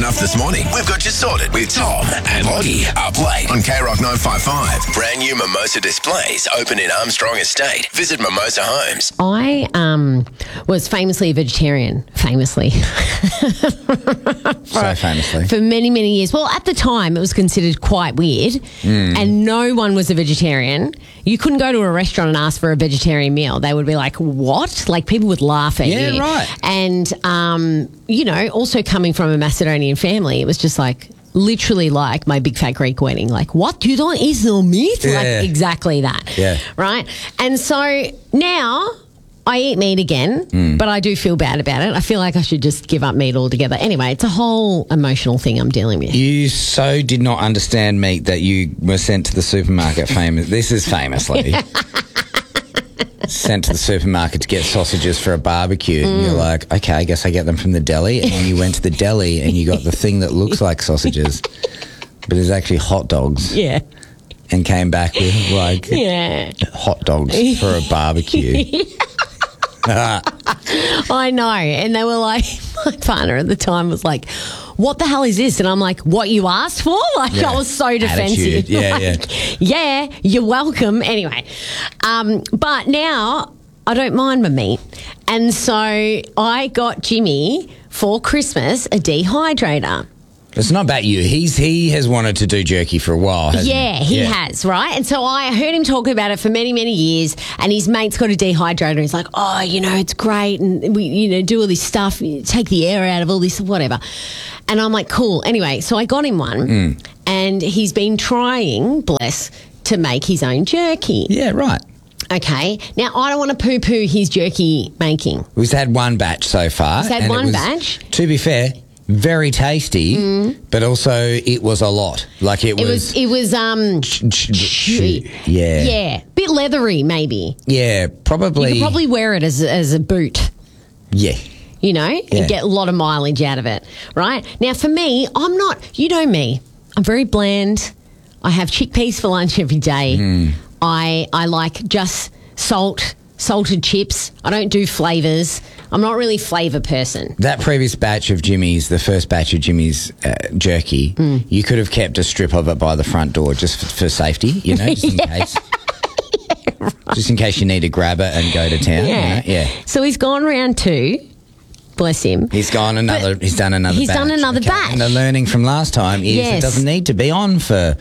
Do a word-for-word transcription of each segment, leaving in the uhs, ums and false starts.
enough this morning? We've got you sorted with Tom and Loggy up late on K Rock nine five five. Brand new Mimosa displays open in Armstrong Estate. Visit Mimosa Homes. I um, was famously a vegetarian. Famously. So famously. For many, many years. Well, at the time, it was considered quite weird mm. and no one was a vegetarian. You couldn't go to a restaurant and ask for a vegetarian meal. They would be like, what? Like, people would laugh at yeah, you. Yeah, right. And, um, you know, also coming from a Macedonian family, it was just like, literally like my big fat Greek wedding. Like, what? You don't eat the meat? Yeah. Like, exactly that. Yeah. Right? And so now I eat meat again, mm. but I do feel bad about it. I feel like I should just give up meat altogether. Anyway, it's a whole emotional thing I'm dealing with. You so did not understand meat that you were sent to the supermarket famous. This is famously. Sent to the supermarket to get sausages for a barbecue, mm. and you're like, okay, I guess I get them from the deli. And then you went to the deli and you got the thing that looks like sausages, but is actually hot dogs. Yeah. And came back with like yeah. hot dogs for a barbecue. I know. And they were like, my partner at the time was like, what the hell is this? And I'm like, what you asked for? Like, yeah. I was so defensive. Attitude. Yeah, like, yeah. Yeah, you're welcome. Anyway, um, but now I don't mind my meat. And so I got Jimmy for Christmas a dehydrator. It's not about you. He's He has wanted to do jerky for a while, hasn't yeah, he? he yeah, he has, right? And so I heard him talking about it for many, many years, and his mate's got a dehydrator. He's like, oh, you know, it's great, and we, you know, do all this stuff, take the air out of all this, whatever. And I'm like, cool. Anyway, so I got him one, mm. and he's been trying, bless, to make his own jerky. Yeah, right. Okay. Now, I don't want to poo-poo his jerky making. We've had one batch so far. He's had and one was, batch. To be fair, very tasty, mm. but also it was a lot. Like it was... It was, it was um, ch- ch- chewy. Yeah. Yeah. Bit leathery, maybe. Yeah, probably... You could probably wear it as, as a boot. Yeah. You know, yeah. and get a lot of mileage out of it, right? Now, for me, I'm not... You know me. I'm very bland. I have chickpeas for lunch every day. Mm. I I like just salt, salted chips. I don't do flavours. I'm not really flavour person. That previous batch of Jimmy's, the first batch of Jimmy's uh, jerky, mm. you could have kept a strip of it by the front door just for, for safety, you know, just in yeah. case. yeah, right. Just in case you need to grab it and go to town. Yeah. You know? Yeah. So he's gone round two. Bless him. He's gone another. But he's done another. He's batch. done another okay. batch. And the learning from last time is yes. it doesn't need to be on for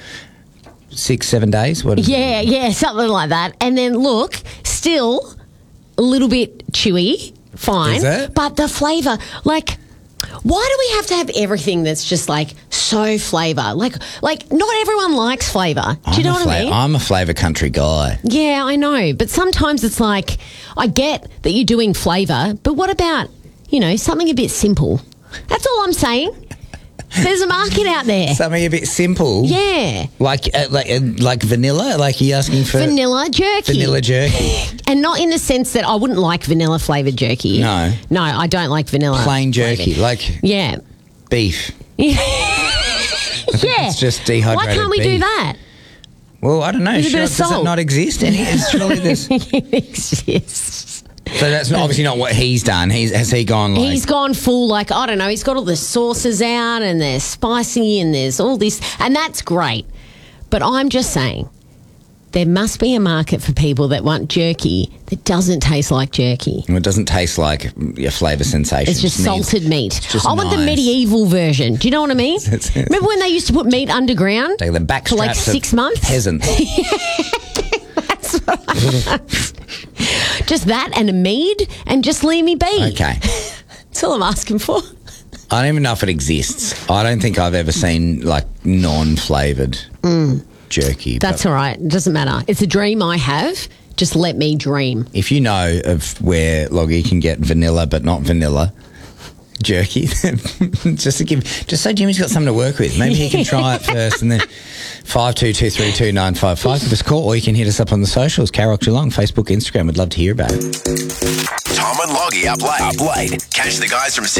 six, seven days. What? Is yeah, it? yeah, something like that. And then look, still a little bit chewy. Fine. Is it? But the flavour, like, why do we have to have everything that's just like so flavour? Like, like not everyone likes flavour. Do you know what fla- I mean? I'm a flavour country guy. Yeah, I know. But sometimes it's like, I get that you're doing flavour, but what about, you know, something a bit simple? That's all I'm saying. There's a market out there. Something a bit simple. Yeah. Like uh, like uh, like vanilla? Like you're asking for... Vanilla jerky. Vanilla jerky. And not in the sense that I wouldn't like vanilla flavoured jerky. No. No, I don't like vanilla. Plain jerky. Flavored. Like yeah. beef. Yeah. yeah. It's just dehydrated Why can't we beef. do that? Well, I don't know. Sure, does salt. it not exist? Any, surely there's... It exists. So that's not, obviously not what he's done. He's, has he gone like... He's gone full, like, I don't know, he's got all the sauces out and they're spicy and there's all this, and that's great. But I'm just saying, there must be a market for people that want jerky that doesn't taste like jerky. Well, it doesn't taste like a flavour sensation. It's just it salted meat. Just I want nice. the medieval version. Do you know what I mean? Remember when they used to put meat underground like the back for like six months? Peasants. That's what I want. Just that and a mead and just leave me be. Okay. That's all I'm asking for. I don't even know if it exists. I don't think I've ever seen like non-flavoured mm. jerky. That's all right. It doesn't matter. It's a dream I have. Just let me dream. If you know of where Loggy can get vanilla but not vanilla jerky, just to give, just so Jimmy's got something to work with. Maybe he can try it first and then five two two three two nine five five. Give us a call or you can hit us up on the socials. K Rock Geelong, Facebook, Instagram. We'd love to hear about it. Tom and Loggy up late. Up late. Catch the guys from six